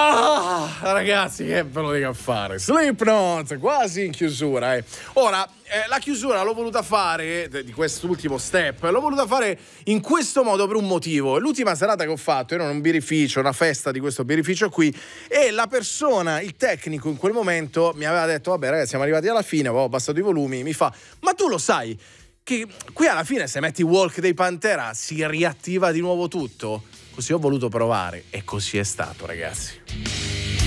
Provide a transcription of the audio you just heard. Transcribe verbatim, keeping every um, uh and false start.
Ah, ragazzi, che ve lo dico a fare? Slipknot, quasi in chiusura. Eh. Ora, eh, la chiusura l'ho voluta fare, di quest'ultimo step, l'ho voluta fare in questo modo per un motivo. L'ultima serata che ho fatto, ero in un birrificio, una festa di questo birrificio qui, e la persona, il tecnico in quel momento, mi aveva detto, vabbè ragazzi, siamo arrivati alla fine, avevo abbassato i volumi, mi fa, ma tu lo sai che qui alla fine se metti Walk dei Pantera si riattiva di nuovo tutto? Così ho voluto provare e così è stato, ragazzi.